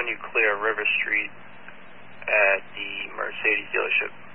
when you clear River Street at the Mercedes dealership.